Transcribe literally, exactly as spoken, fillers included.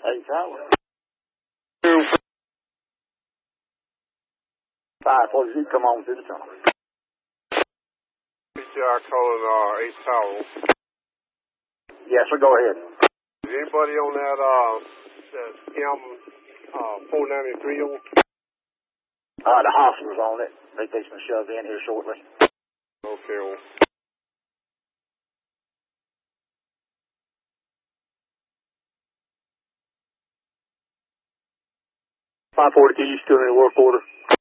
Hey, Tyler. five forty, come on through the tunnel. P T I calling uh, Ace Tower. Yes, sir, go ahead. Is anybody on that, uh, that M uh, four ninety-three on? Uh, the hospital's on it. They fixing to shove in here shortly. Okay, well. five forty, can you still in the work order?